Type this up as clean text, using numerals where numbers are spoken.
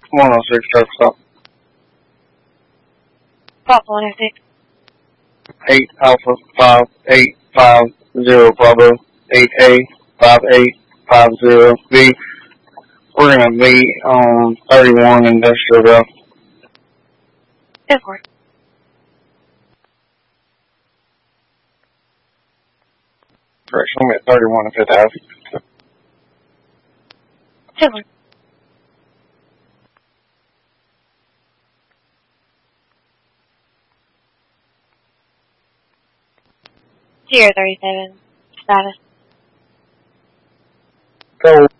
106 truck stop. Pop 106. 8 Alpha 5850 Bravo 8A 5850B. We're gonna be on 31 Industrial Drive. Go for it. Correct, I'm at 31 and 5th Ave. Go for it. Sierra 37. Status. Go.